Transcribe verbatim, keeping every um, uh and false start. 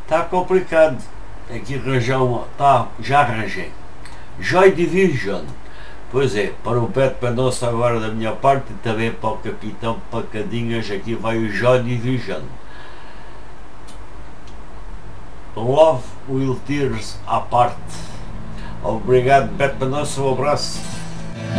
Está complicado. Aqui arranjar uma. Tá, já arranjei. Joy Division. Pois é, para o Beto Panossa agora da minha parte e também para o Capitão Pacadinhas, aqui vai o Joy Division. Love Will Tears à parte. Obrigado, Beto Panossa, um abraço.